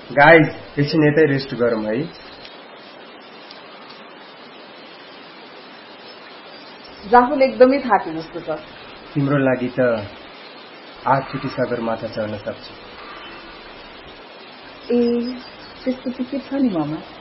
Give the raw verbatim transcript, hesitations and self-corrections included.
Guys एकछिन यतै rest गरौँ है। राहुल एकदमै थाके जस्तो छ। तिम्रो लागि त आठचोटि सगरमाथा चढ्न सक्छु। ए त्यस्तो के छ नि मामा?